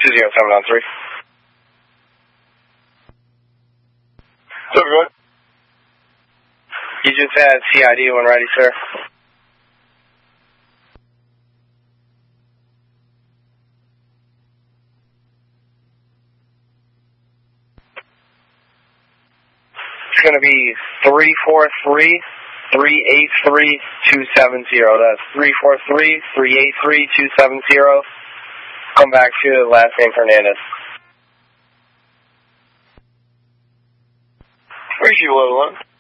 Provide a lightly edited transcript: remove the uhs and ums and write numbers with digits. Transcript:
207 on 3. So good. You just had CID when ready, sir. It's going to be 343-383-270. That's 343-383-270. Come back to last name Hernandez. Where's you, level 1?